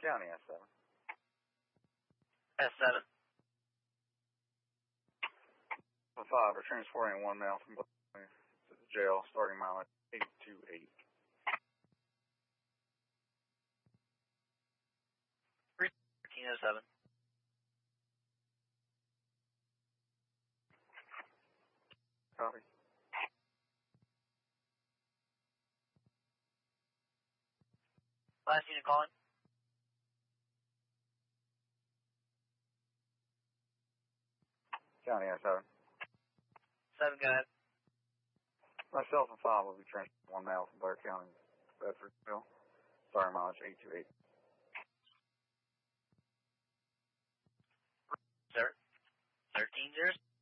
County S7. S7. 5, we're transporting 1 male from Blaine to the jail, starting mileage 828. 1307. Copy. Last unit calling. County S7. 7, go ahead. Myself and 5 will be transporting 1 male from Blair County, Bedfordville, starting mileage 828. Sir, 13 zeros.